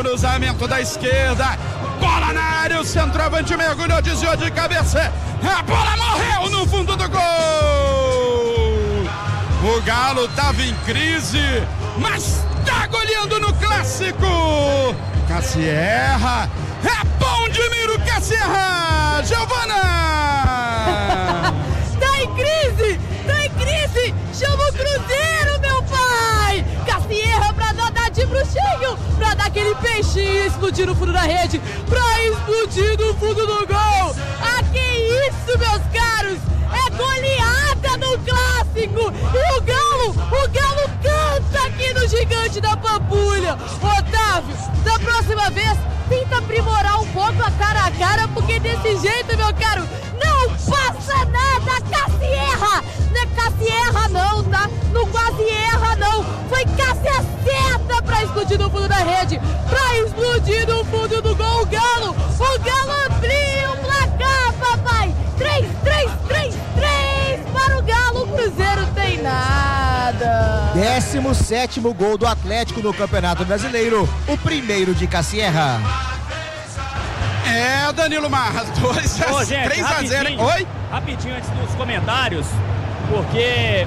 cruzamento da esquerda, bola na área, o centroavante mergulhou, desviou de cabeça, a bola morreu no fundo do gol. O Galo estava em crise, mas está goleando no clássico. Cassierra, é bom de miro, Cassierra, Giovana. Tá em crise, chama o Cruzeiro, meu pai. Cassierra pra dar de bruxinho, pra dar aquele peixinho, explodir no fundo da rede, pra explodir no fundo do gol. Ah, que isso, meus caros, é goleada no clássico. E o Galo canta aqui no Gigante da Pampulha. Otávio, da próxima vez, tenta aprimorar um pouco a cara, porque desse jeito, meu caro, não passa nada. Cassierra, não é Cassierra não, tá? Não quase erra não, foi Cássia certa pra explodir no fundo da rede, pra explodir no fundo do gol. O Galo abriu o placar, papai. 3 para o Galo, o Cruzeiro tem nada. 17º gol do Atlético no Campeonato Brasileiro, o primeiro de Cassierra. É, Danilo Marras, 3 a 0. Oi? Rapidinho antes dos comentários, porque